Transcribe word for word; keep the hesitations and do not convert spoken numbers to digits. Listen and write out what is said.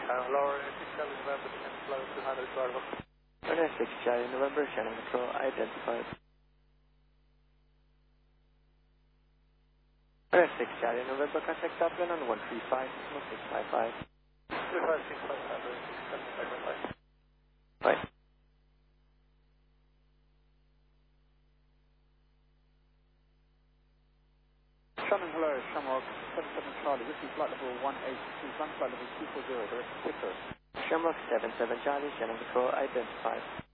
Uh, Laura, six Charlie November, ten flow to Highway Driver. Runway six Charlie November, Shannon Control identified. Runway six Charlie November, contact Dublin on one three five six five five. two five six five five, six seven five five. Right. Shannon, hello, Shamrock seven seven Charlie, this is flight level one eight two, flight level two four zero, direct to Tipper. Shamrock seven seven Charlie, Shannon Control identified.